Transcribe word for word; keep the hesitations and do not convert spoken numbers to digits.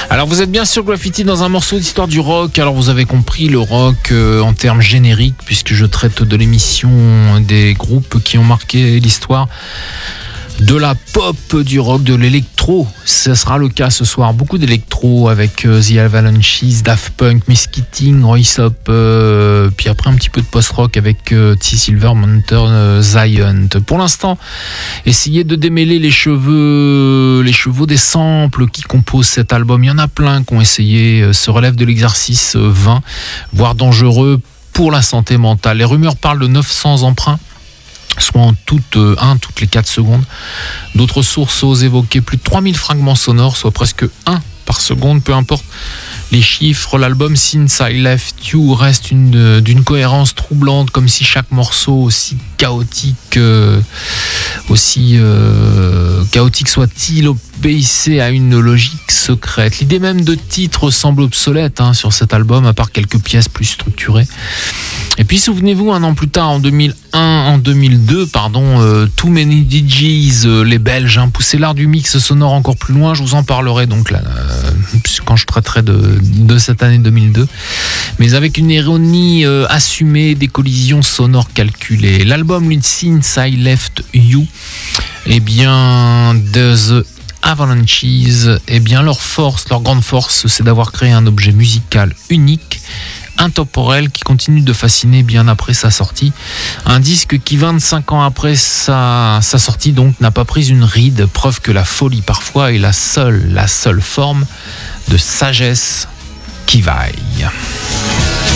Alors vous êtes bien sur Graffiti dans un morceau d'histoire du rock. Alors vous avez compris le rock euh, en termes génériques, puisque je traite de l'émission des groupes qui ont marqué l'histoire de la pop, du rock, de l'électro. Ce sera le cas ce soir. Beaucoup d'électro avec euh, The Avalanches, Daft Punk, Miss Keating, Royce Up, euh, puis après un petit peu de post-rock avec euh, T. Silver, Mountain, euh, Zion. Pour l'instant, essayez de démêler les cheveux, les chevaux des samples qui composent cet album. Il y en a plein qui ont essayé, euh, se relève de l'exercice euh, vain, voire dangereux pour la santé mentale. Les rumeurs parlent de neuf cents emprunts, soit en toutes, euh, un toutes les quatre secondes. D'autres sources osent évoquer plus de trois mille fragments sonores, soit presque un par seconde, peu importe les chiffres. L'album Since I Left You reste une, d'une cohérence troublante, comme si chaque morceau, aussi chaotique, euh, aussi euh, chaotique soit-il, obéissait à une logique secrète. L'idée même de titre semble obsolète hein, sur cet album, à part quelques pièces plus structurées. Et puis souvenez-vous, un an plus tard, en deux mille un, en deux mille deux, pardon, euh, Too Many D Js, euh, les Belges, hein, poussaient l'art du mix sonore encore plus loin. Je vous en parlerai donc là, euh, quand je traiterai de, de cette année deux mille deux. Mais avec une ironie euh, assumée, des collisions sonores calculées. L'album Since I Left You, eh bien, The Avalanches, eh bien, leur force, leur grande force, c'est d'avoir créé un objet musical unique, intemporel, qui continue de fasciner bien après sa sortie. Un disque qui, vingt-cinq ans après sa, sa sortie, donc, n'a pas pris une ride, preuve que la folie, parfois, est la seule, la seule forme de sagesse qui vaille.